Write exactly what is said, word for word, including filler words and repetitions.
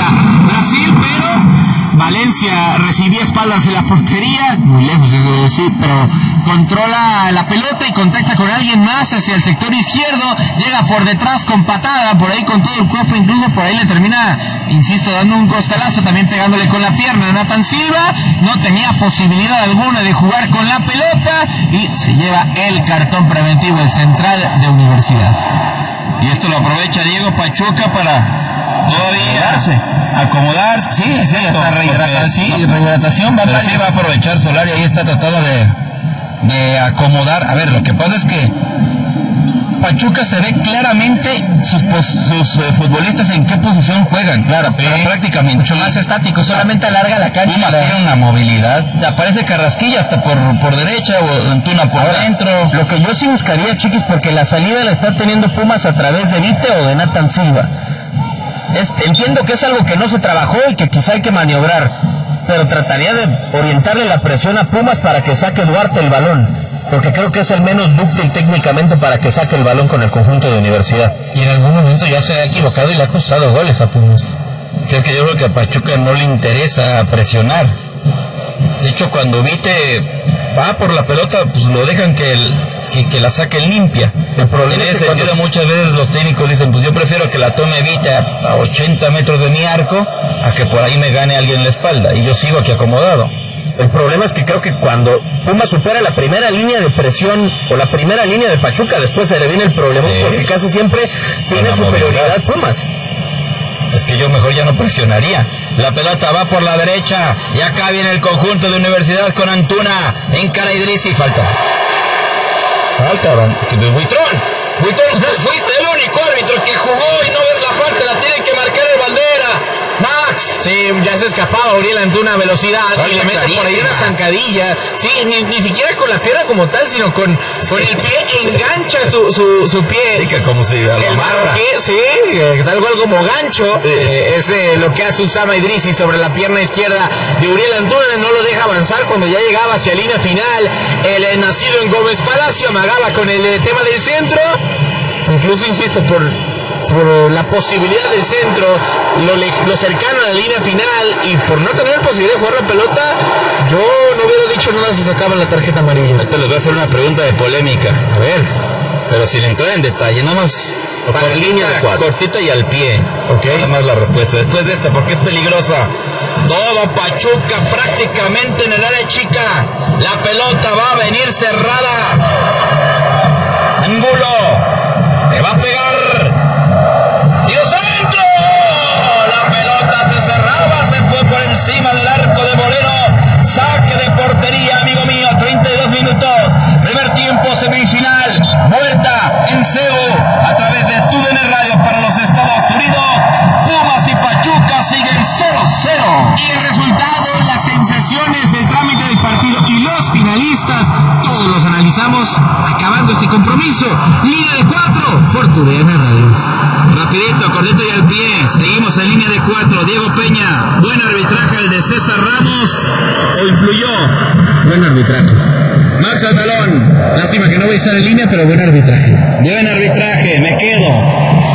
hacia Brasil, pero Valencia recibía espaldas en la portería, muy lejos eso de decir, pero controla la pelota y contacta con alguien más hacia el sector izquierdo, llega por detrás con patada, por ahí con todo el cuerpo, incluso por ahí le termina, insisto, dando un costalazo, también pegándole con la pierna a Nathan Silva. No tenía posibilidad alguna de jugar con la pelota y se lleva el cartón preventivo el central de Universidad. Y esto lo aprovecha Diego Pachuca para todavía acomodarse. Sí, sí, hasta rehidratación. Sí, rehidratación va, sí va a aprovechar Solari, ahí está tratando de, de acomodar. A ver, lo que pasa es que Pachuca se ve claramente sus, pos, sus uh, futbolistas en qué posición juegan, claro, sí, pero prácticamente mucho más estático, solamente alarga la cancha. Pumas tiene una movilidad, te aparece Carrasquilla hasta por, por derecha o Antuna por Ahora, dentro. Lo que yo sí buscaría, Chiquis, porque la salida la está teniendo Pumas a través de Vite o de Nathan Silva. Es, entiendo que es algo que no se trabajó y que quizá hay que maniobrar, pero trataría de orientarle la presión a Pumas para que saque Duarte el balón, porque creo que es el menos dúctil técnicamente para que saque el balón con el conjunto de Universidad. Y en algún momento ya se ha equivocado y le ha costado goles a Pumas. Que es que yo creo que a Pachuca no le interesa presionar. De hecho, cuando Vite va por la pelota, pues lo dejan que, el, que, que la saquen limpia. El problema en ese sentido, cuando... muchas veces los técnicos dicen, pues yo prefiero que la tome Vite a, a ochenta metros de mi arco, a que por ahí me gane alguien en la espalda, y yo sigo aquí acomodado. El problema es que creo que cuando Pumas supera la primera línea de presión o la primera línea de Pachuca, después se le viene el problema, sí, porque casi siempre tiene superioridad movilidad. Pumas. Es que yo mejor ya no presionaría. La pelota va por la derecha y acá viene el conjunto de Universidad con Antuna, encara a Idrissi y falta. Falta, Buitrón. Buitrón, fuiste el único árbitro que jugó y no ves la falta, la tiene que marcar el Bandera. Max. Sí, ya se escapaba Uriel Antuna a velocidad falta y le mete por ahí una zancadilla. Sí, ni, ni siquiera con la pierna como tal, sino con, sí, con el pie engancha su, su, su pie. Sí, como si lo amarra. Sí, eh, tal cual como gancho. Eh, es eh, lo que hace Usama Idrissi sobre la pierna izquierda de Uriel Antuna. No lo deja avanzar cuando ya llegaba hacia línea final. El eh, nacido en Gómez Palacio amagaba con el eh, tema del centro. Incluso, insisto, por... por la posibilidad del centro, lo, lo cercano a la línea final y por no tener posibilidad de jugar la pelota, yo no hubiera dicho nada si sacaban la tarjeta amarilla. Te les voy a hacer una pregunta de polémica, a ver, pero sin entrar en detalle, nada más para por línea cortita y al pie, okay. Nada más la respuesta, después de esta, porque es peligrosa. Todo Pachuca prácticamente en el área chica, la pelota va a venir cerrada, Angulo, le va a pegar, ¡tiro centro! La pelota se cerraba, se fue por encima del arco de Bolero. Saque de portería, amigo mío, treinta y dos minutos. Primer tiempo semifinal. Vuelta en Cebu a través de Tu D N Radio para los Estados Unidos. Pumas y Pachuca siguen cero cero. Y el resultado, las sensaciones, el trámite del partido y los finalistas, todos los analizamos acabando este compromiso. Línea de cuatro por Tu D N Radio. Rapidito, cortito y al pie. Seguimos en línea de cuatro. Diego Peña, buen arbitraje el de César Ramos. ¿O influyó? Buen arbitraje. Max Atalón. Lástima que no voy a estar en línea, pero buen arbitraje. Buen arbitraje, me quedo.